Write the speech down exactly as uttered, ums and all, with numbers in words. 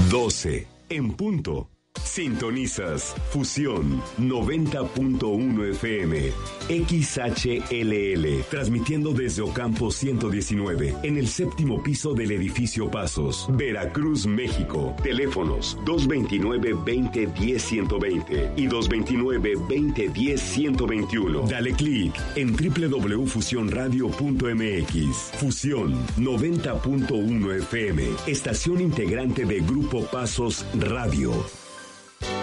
doce en punto. Sintonizas Fusión noventa punto uno F M, X H L L, transmitiendo desde Ocampo ciento diecinueve, en el séptimo piso del edificio Pasos, Veracruz, México. Teléfonos dos veintinueve, veinte, diez, ciento veinte y dos veintinueve, veinte, diez, ciento veintiuno. Dale clic en doble u doble u doble u punto fusión radio punto m x. Fusión noventa punto uno F M, estación integrante de Grupo Pasos Radio.